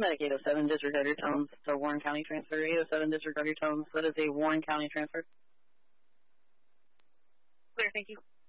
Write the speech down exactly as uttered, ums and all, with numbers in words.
Medicaid oh seven, disregard your tones. So Warren County transfer. eight oh seven, disregard your tones. That is a Warren County transfer. Clear, thank you.